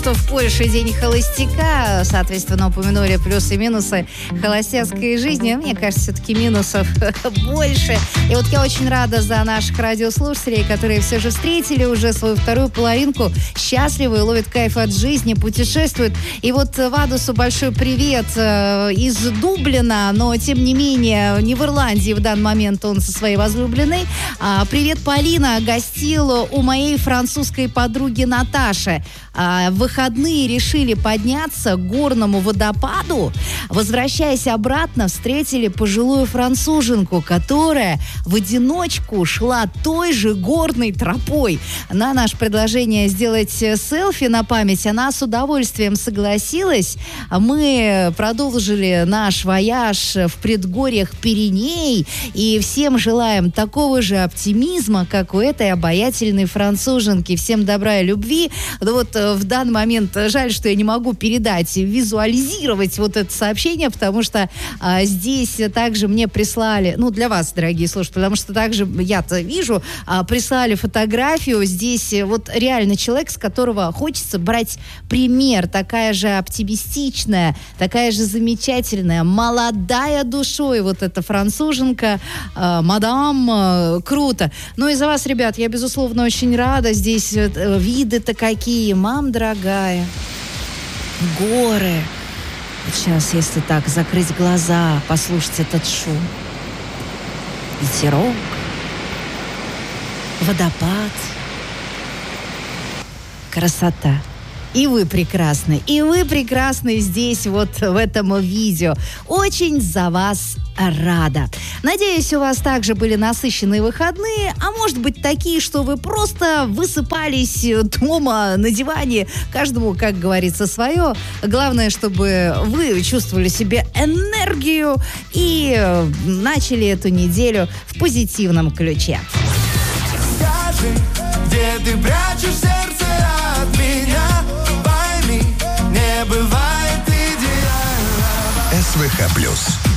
В Польше день холостяка, соответственно, упомянули плюсы и минусы холостяцкой жизни. Мне кажется, все-таки минусов больше. И вот я очень рада за наших радиослушателей, которые все же встретили уже свою вторую половинку, счастливы, ловят кайф от жизни, путешествуют. И вот Вадусу большой привет из Дублина, но тем не менее не в Ирландии в данный момент он со своей возлюбленной. Привет, Полина, гостила у моей французской подруги Наташи. В выходные решили подняться к горному водопаду. Возвращаясь обратно, встретили пожилую француженку, которая в одиночку шла той же горной тропой. На наше предложение сделать селфи на память она с удовольствием согласилась. Мы продолжили наш вояж в предгорьях Пиреней и всем желаем такого же оптимизма, как у этой обаятельной француженки. Всем добра и любви. Вот в данный момент жаль, что я не могу передать, визуализировать вот это сообщение, потому что здесь также мне прислали, для вас, дорогие слушатели, потому что также я-то вижу, прислали фотографию. Здесь вот реально человек, с которого хочется брать пример. Такая же оптимистичная, такая же замечательная, молодая душой вот эта француженка, мадам, круто. И за вас, ребят, я, безусловно, очень рада. Здесь виды-то какие, мам дорогая, горы. Сейчас, если так, закрыть глаза, послушать этот шум. Ветерок, водопад, красота. И вы прекрасны здесь, вот в этом видео. Очень за вас рада. Надеюсь, у вас также были насыщенные выходные, а может быть такие, что вы просто высыпались дома на диване, каждому, как говорится, свое. Главное, чтобы вы чувствовали в себе энергию и начали эту неделю в позитивном ключе. Скажи, где ты прячешь сердце от меня? Пойми, не бывает идеально. СВХ+.